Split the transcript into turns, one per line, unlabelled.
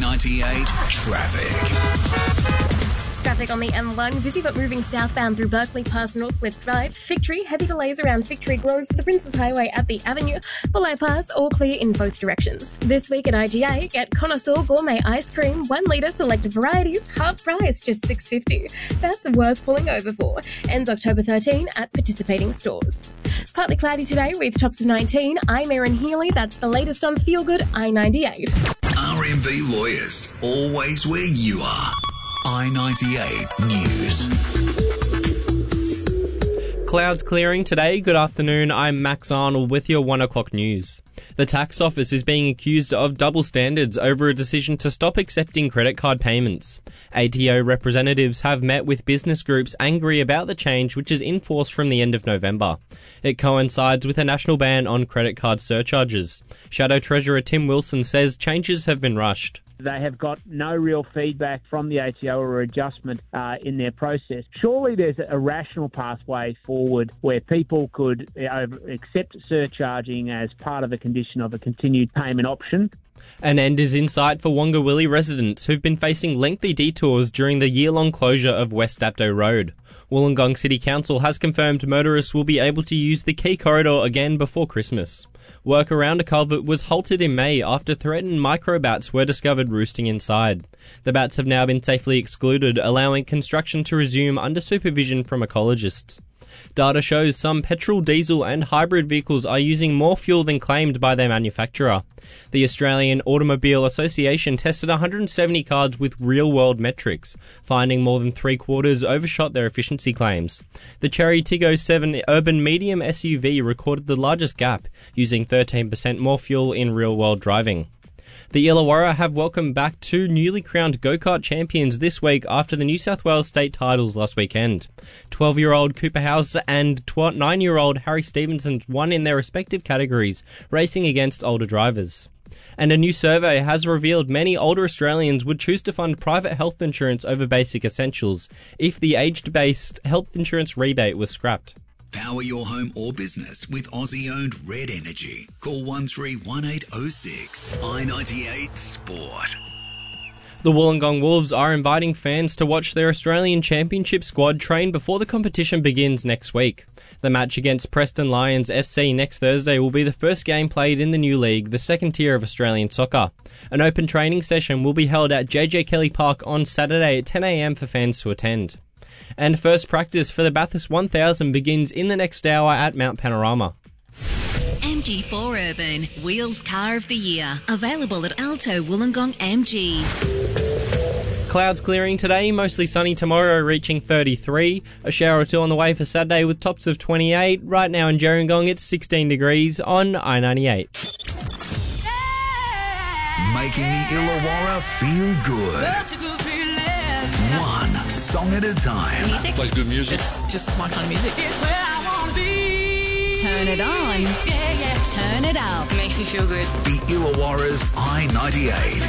I-98 traffic.
Traffic on the M1, busy but moving southbound through Berkeley past Northcliffe Drive. Victory, heavy delays around Victory Grove for the Princes Highway at the Avenue. Bulleye Pass, all clear in both directions. This week at IGA, get Connoisseur Gourmet Ice Cream, 1 litre selected varieties, half price, just $6.50. That's worth pulling over for. Ends October 13 at participating stores. Partly cloudy today with tops of 19. I'm Erin Healy. That's the latest on Feel Good I-98.
RMB Lawyers, always where you are. I-98 News.
Clouds clearing today. Good afternoon. I'm Max Arnold with your 1 o'clock news. The tax office is being accused of double standards over a decision to stop accepting credit card payments. ATO representatives have met with business groups angry about the change, which is in force from the end of November. It coincides with a national ban on credit card surcharges. Shadow Treasurer Tim Wilson says changes have been rushed.
They have got no real feedback from the ATO or adjustment in their process. Surely there's a rational pathway forward where people could accept surcharging as part of the condition of a continued payment option.
An end is in sight for Wongawilli residents who've been facing lengthy detours during the year-long closure of West Dapto Road. Wollongong City Council has confirmed motorists will be able to use the key corridor again before Christmas. Work around a culvert was halted in May after threatened microbats were discovered roosting inside. The bats have now been safely excluded, allowing construction to resume under supervision from ecologists. Data shows some petrol, diesel and hybrid vehicles are using more fuel than claimed by their manufacturer. The Australian Automobile Association tested 170 cars with real-world metrics, finding more than three-quarters overshot their efficiency claims. The Chery Tiggo 7 urban medium SUV recorded the largest gap, using 13% more fuel in real-world driving. The Illawarra have welcomed back 2 newly crowned go-kart champions this week after the New South Wales state titles last weekend. 12-year-old Cooper House and 9-year-old Harry Stevenson won in their respective categories, racing against older drivers. And a new survey has revealed many older Australians would choose to fund private health insurance over basic essentials if the age-based health insurance rebate was scrapped.
Power your home or business with Aussie-owned Red Energy. Call 131806. I-98 Sport.
The Wollongong Wolves are inviting fans to watch their Australian Championship squad train before the competition begins next week. The match against Preston Lions FC next Thursday will be the first game played in the new league, the second tier of Australian soccer. An open training session will be held at JJ Kelly Park on Saturday at 10 a.m. for fans to attend. And first practice for the Bathurst 1000 begins in the next hour at Mount Panorama.
MG4 Urban, Wheels Car of the Year. Available at Alto Wollongong MG.
Clouds clearing today, mostly sunny tomorrow, reaching 33. A shower or two on the way for Saturday with tops of 28. Right now in Gerringong, it's 16 degrees on I-98.
Making the Illawarra feel good. One song at a time.
Music.
Plays good music.
It's just my kind of music.
Turn it on. Turn it up.
It makes you feel good.
The Illawarra's I-98.